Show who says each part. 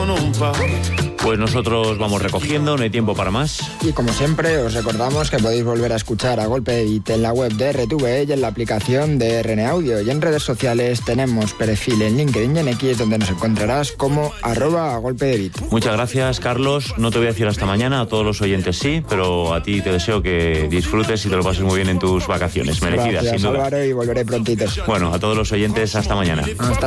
Speaker 1: Pues nosotros vamos recogiendo, no hay tiempo para más.
Speaker 2: Y como siempre, os recordamos que podéis volver a escuchar A Golpe de Beat en la web de RTV y en la aplicación de RN Audio. Y en redes sociales tenemos perfil en LinkedIn y en X, donde nos encontrarás como @agolpedebeat.
Speaker 1: Muchas gracias, Carlos. No te voy a decir hasta mañana, a todos los oyentes sí, pero a ti te deseo que disfrutes y te lo pases muy bien en tus vacaciones, merecidas,
Speaker 2: Gracias,
Speaker 1: sin duda.
Speaker 2: Álvaro, y volveré prontito.
Speaker 1: Bueno, a todos los oyentes, hasta mañana.
Speaker 2: Hasta